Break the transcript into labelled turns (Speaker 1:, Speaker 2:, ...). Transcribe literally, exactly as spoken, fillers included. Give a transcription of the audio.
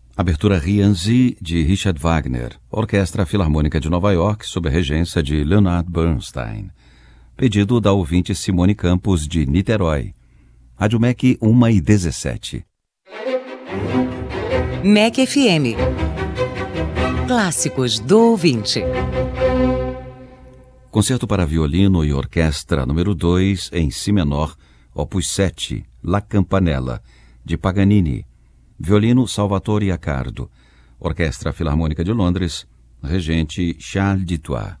Speaker 1: Abertura Rienzi, de Richard Wagner, Orquestra Filarmônica de Nova York, sob a regência de Leonard Bernstein. Pedido da ouvinte Simone Campos, de Niterói. Rádio M E C uma e dezessete.
Speaker 2: M E C F M. Clássicos do ouvinte.
Speaker 1: Concerto para violino e orquestra número dois, em si menor, opus sete, La Campanella, de Paganini. Violino Salvatore Accardo. Orquestra Filarmônica de Londres, regente Charles Dutoit.